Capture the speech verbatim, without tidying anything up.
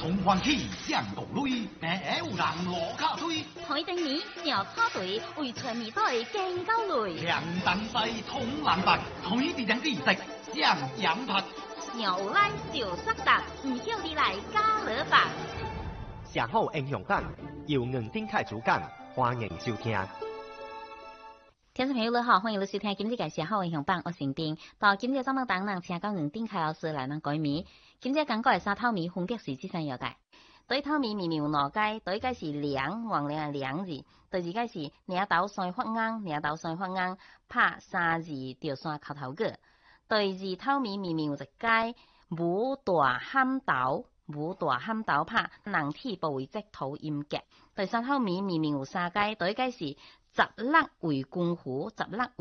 從歡喜上共類，誒有人落卡推。 海定面小叉隊為全面隊更高類。 強等西通難拔，海地人知識上獎拍。 牛拉小塞達，唔曉你來加勒吧。 上好英雄榜由吳丁凱主講，歡迎收聽。 聽眾朋友你好，歡迎你收聽今日嘅上好英雄榜，我是丁。到今日節目當中，請到吳丁凱老師來咱改名。今日講過嘅沙透米分別是這三樣嘅。對透米明明有兩解，第一解是兩，黃亮嘅兩字；第二解是領導雙發硬，領導雙發硬，拍三字條線口頭個。第二透米明明有一解，無大喊斗，無大喊斗拍人體部位即頭音節。第三透米明明有三解，第一解是十六為功夫，十六。